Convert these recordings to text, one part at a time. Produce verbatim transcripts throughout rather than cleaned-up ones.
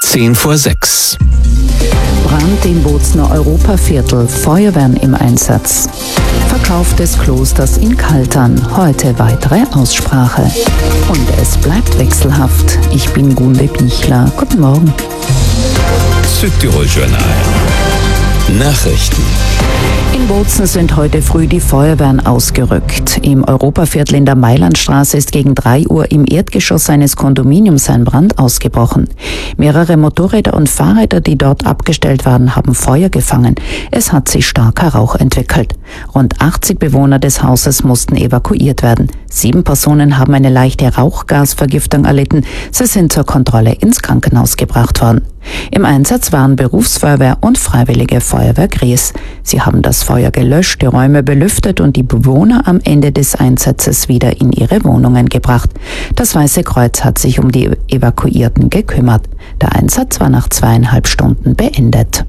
Zehn vor sechs. Brand im Bozner Europaviertel, Feuerwehren im Einsatz. Verkauf des Klosters in Kaltern, heute weitere Aussprache. Und es bleibt wechselhaft. Ich bin Gunde Bichler. Guten Morgen. Südtirol Journal. Nachrichten. In Bozen sind heute früh die Feuerwehren ausgerückt. Im Europaviertel in der Mailandstraße ist gegen drei Uhr im Erdgeschoss eines Kondominiums ein Brand ausgebrochen. Mehrere Motorräder und Fahrräder, die dort abgestellt waren, haben Feuer gefangen. Es hat sich starker Rauch entwickelt. Rund achtzig Bewohner des Hauses mussten evakuiert werden. Sieben Personen haben eine leichte Rauchgasvergiftung erlitten. Sie sind zur Kontrolle ins Krankenhaus gebracht worden. Im Einsatz waren Berufsfeuerwehr und Freiwillige Feuerwehr Gries. Sie haben das Feuer gelöscht, die Räume belüftet und die Bewohner am Ende des Einsatzes wieder in ihre Wohnungen gebracht. Das Weiße Kreuz hat sich um die Evakuierten gekümmert. Der Einsatz war nach zweieinhalb Stunden beendet.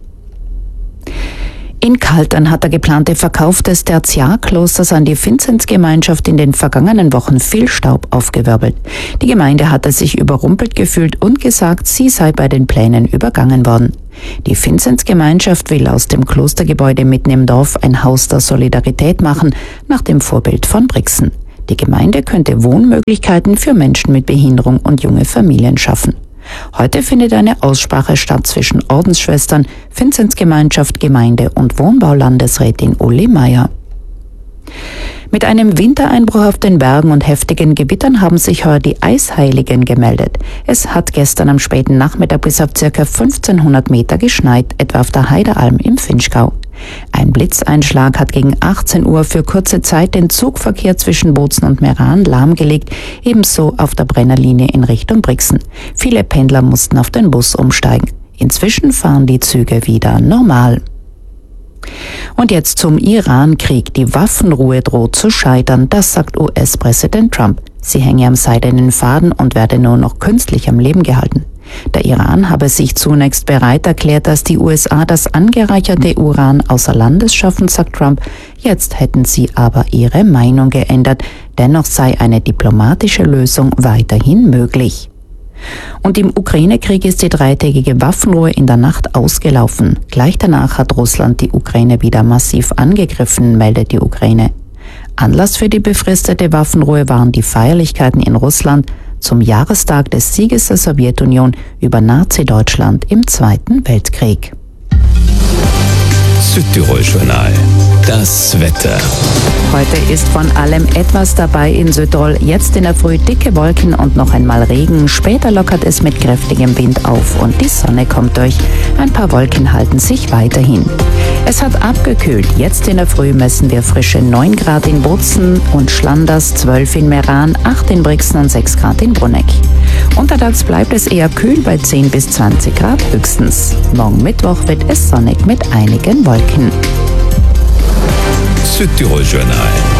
In Kaltern hat der geplante Verkauf des Tertiarklosters an die Vinzenzgemeinschaft in den vergangenen Wochen viel Staub aufgewirbelt. Die Gemeinde hatte sich überrumpelt gefühlt und gesagt, sie sei bei den Plänen übergangen worden. Die Vinzenzgemeinschaft will aus dem Klostergebäude mitten im Dorf ein Haus der Solidarität machen, nach dem Vorbild von Brixen. Die Gemeinde könnte Wohnmöglichkeiten für Menschen mit Behinderung und junge Familien schaffen. Heute findet eine Aussprache statt zwischen Ordensschwestern, Vinzenzgemeinschaft, Gemeinde und Wohnbaulandesrätin Uli Meier. Mit einem Wintereinbruch auf den Bergen und heftigen Gewittern haben sich heuer die Eisheiligen gemeldet. Es hat gestern am späten Nachmittag bis auf ca. fünfzehnhundert Meter geschneit, etwa auf der Heidealm im Vinschgau. Ein Blitzeinschlag hat gegen achtzehn Uhr für kurze Zeit den Zugverkehr zwischen Bozen und Meran lahmgelegt, ebenso auf der Brennerlinie in Richtung Brixen. Viele Pendler mussten auf den Bus umsteigen. Inzwischen fahren die Züge wieder normal. Und jetzt zum Iran-Krieg. Die Waffenruhe droht zu scheitern, das sagt U S-Präsident Trump. Sie hänge am seidenen Faden und werde nur noch künstlich am Leben gehalten. Der Iran habe sich zunächst bereit erklärt, dass die U S A das angereicherte Uran außer Landes schaffen, sagt Trump. Jetzt hätten sie aber ihre Meinung geändert. Dennoch sei eine diplomatische Lösung weiterhin möglich. Und im Ukraine-Krieg ist die dreitägige Waffenruhe in der Nacht ausgelaufen. Gleich danach hat Russland die Ukraine wieder massiv angegriffen, meldet die Ukraine. Anlass für die befristete Waffenruhe waren die Feierlichkeiten in Russland zum Jahrestag des Sieges der Sowjetunion über Nazi-Deutschland im Zweiten Weltkrieg. Südtirol Journal. Das Wetter. Heute ist von allem etwas dabei in Südtirol. Jetzt in der Früh dicke Wolken und noch einmal Regen. Später lockert es mit kräftigem Wind auf und die Sonne kommt durch. Ein paar Wolken halten sich weiterhin. Es hat abgekühlt. Jetzt in der Früh messen wir frische neun Grad in Bozen und Schlanders, zwölf in Meran, acht in Brixen und sechs Grad in Bruneck. Untertags bleibt es eher kühl bei zehn bis zwanzig Grad höchstens. Morgen Mittwoch wird es sonnig mit einigen Wolken. Südtirol Journal.